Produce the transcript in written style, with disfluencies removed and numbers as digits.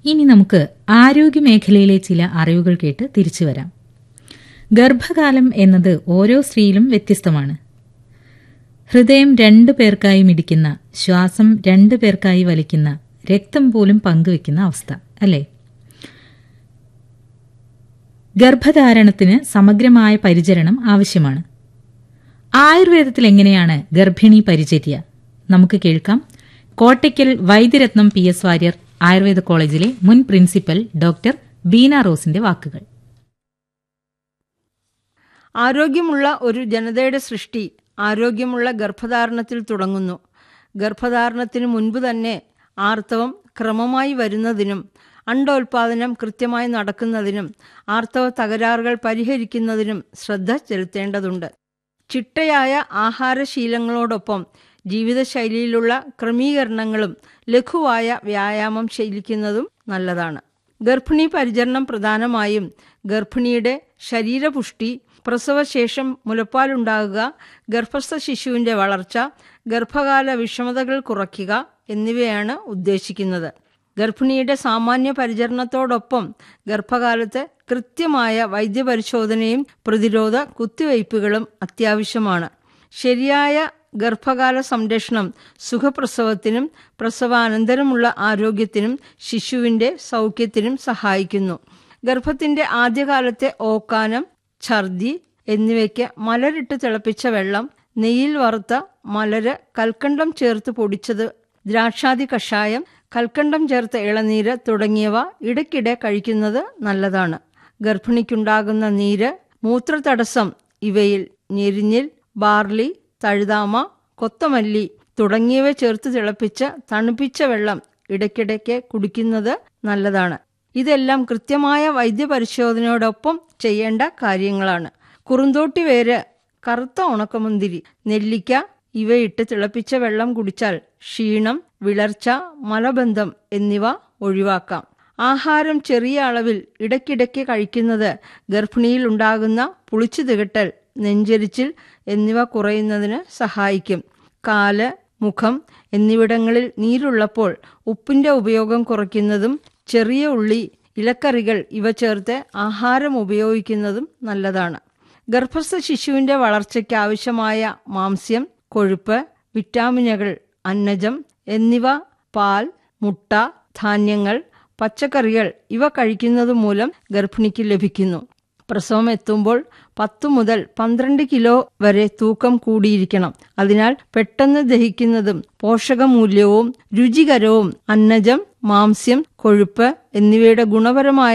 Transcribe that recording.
ഇനി നമുക്ക് ആരോഗ്യമേഖലയിലെ ചില അറിവുകൾ കേട്ട് തിരിച്ചു വരാം. ഗർഭകാലം എന്നത് ഓരോ സ്ത്രീയിലും വ്യത്യസ്തമാണ്. ഹൃദയം 2 പേർക്കായി മിടിക്കുന്ന, ശ്വാസം 2 പേർക്കായി വലിക്കുന്ന, രക്തം പോലും പങ്കുവെക്കുന്ന അവസ്ഥ അല്ലേ? ഗർഭധാരണത്തിന് സമഗ്രമായ പരിചരണം ആവശ്യമാണ്. ആയുർവേദത്തിൽ എങ്ങനെയാണ് ഗർഭിണി പരിചര്യ? നമുക്ക് കേൾക്കാം. കോട്ടയ്ക്കൽ വൈദ്യരത്നം PS വാര്യർ ആയുർവേദ കോളേജിലെ മുൻ പ്രിൻസിപ്പൽ ഡോക്ടർ ബീന റോസിന്റെ വാക്കുകൾ. ആരോഗ്യമുള്ള ഒരു ജനതയുടെ സൃഷ്ടി ആരോഗ്യമുള്ള ഗർഭധാരണത്തിൽ തുടങ്ങുന്നു. ഗർഭധാരണത്തിന് മുൻപ് തന്നെ ആർത്തവം ക്രമമായി വരുന്നതിനും അണ്ടോൽപാദനം കൃത്യമായി നടക്കുന്നതിനും ആർത്തവ തകരാറുകൾ പരിഹരിക്കുന്നതിനും ശ്രദ്ധ ചെലുത്തേണ്ടതുണ്ട്. ചിട്ടയായ ആഹാരശീലങ്ങളോടൊപ്പം ജീവിതശൈലിയിലുള്ള ക്രമീകരണങ്ങളും ലഘുവായ വ്യായാമം ശീലിക്കുന്നതും നല്ലതാണ്. ഗർഭിണി പരിചരണം പ്രധാനമായും ഗർഭിണിയുടെ ശരീരപുഷ്ടി, പ്രസവശേഷം മുലപ്പാലുണ്ടാകുക, ഗർഭസ്ഥ ശിശുവിൻ്റെ വളർച്ച, ഗർഭകാല വിഷമതകൾ കുറയ്ക്കുക എന്നിവയാണ് ഉദ്ദേശിക്കുന്നത്. ഗർഭിണിയുടെ സാമാന്യ പരിചരണത്തോടൊപ്പം ഗർഭകാലത്ത് കൃത്യമായ വൈദ്യപരിശോധനയും പ്രതിരോധ കുത്തിവയ്പ്പുകളും അത്യാവശ്യമാണ്. ശരിയായ ഗർഭകാല സംരക്ഷണം സുഖപ്രസവത്തിനും പ്രസവാനന്തരമുള്ള ആരോഗ്യത്തിനും ശിശുവിൻ്റെ സൗഖ്യത്തിനും സഹായിക്കുന്നു. ഗർഭത്തിൻ്റെ ആദ്യകാലത്തെ ഓക്കാനം, ഛർദി എന്നിവയ്ക്ക് മലരിട്ട് തിളപ്പിച്ച വെള്ളം, നെയ്യിൽ വറുത്ത മലര്, കൽക്കണ്ടം ചേർത്ത് പൊടിച്ചത്, ദ്രാക്ഷാദി കഷായം, കൽക്കണ്ടം ചേർത്ത ഇളനീര് തുടങ്ങിയവ ഇടയ്ക്കിടെ കഴിക്കുന്നത് നല്ലതാണ്. ഗർഭിണിക്കുണ്ടാകുന്ന നീര്, മൂത്രതടസ്സം ഇവയിൽ ഞെരിഞ്ഞിൽ, ബാർലി, തഴുതാമ, കൊത്തമല്ലി തുടങ്ങിയവ ചേർത്ത് തിളപ്പിച്ച് തണുപ്പിച്ച വെള്ളം ഇടയ്ക്കിടയ്ക്ക് കുടിക്കുന്നത് നല്ലതാണ്. ഇതെല്ലാം കൃത്യമായ വൈദ്യപരിശോധനയോടൊപ്പം ചെയ്യേണ്ട കാര്യങ്ങളാണ്. കുറുന്തോട്ടി വേര്, കറുത്ത ഉണക്കമുന്തിരി, നെല്ലിക്ക ഇവയിട്ട് തിളപ്പിച്ച വെള്ളം കുടിച്ചാൽ ക്ഷീണം, വിളർച്ച, മലബന്ധം എന്നിവ ഒഴിവാക്കാം. ആഹാരം ചെറിയ അളവിൽ ഇടയ്ക്കിടയ്ക്ക് കഴിക്കുന്നത് ഗർഭിണിയിൽ ഉണ്ടാകുന്ന പുളിച്ചു തികട്ടൽ, നെഞ്ചരിച്ചിൽ എന്നിവ കുറയുന്നതിന് സഹായിക്കും. കാല്, മുഖം എന്നിവിടങ്ങളിൽ നീരുള്ളപ്പോൾ ഉപ്പിൻ്റെ ഉപയോഗം കുറയ്ക്കുന്നതും ചെറിയ ഉള്ളി, ഇലക്കറികൾ ഇവ ചേർത്ത് ആഹാരം ഉപയോഗിക്കുന്നതും നല്ലതാണ്. ഗർഭസ്ഥ ശിശുവിൻ്റെ വളർച്ചയ്ക്ക് ആവശ്യമായ മാംസ്യം, കൊഴുപ്പ്, വിറ്റാമിനുകൾ, അന്നജം എന്നിവ പാൽ, മുട്ട, ധാന്യങ്ങൾ, പച്ചക്കറികൾ ഇവ കഴിക്കുന്നത് മൂലം ഗർഭിണിക്ക് ലഭിക്കുന്നു. പ്രസവം എത്തുമ്പോൾ 10 മുതൽ 12 കിലോ വരെ തൂക്കം കൂടിയിരിക്കണം. അതിനാൽ പെട്ടെന്ന് ദഹിക്കുന്നതും പോഷകമൂല്യവും രുചികരവും അന്നജം, മാംസ്യം, കൊഴുപ്പ് എന്നിവയുടെ ഗുണപരമായ